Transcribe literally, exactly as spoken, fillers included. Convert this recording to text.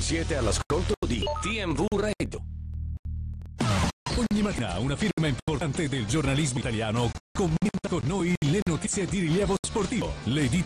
Siete all'ascolto di T M V Radio. Ogni mattina una firma importante del giornalismo italiano commenta con noi le notizie di rilievo sportivo, le edite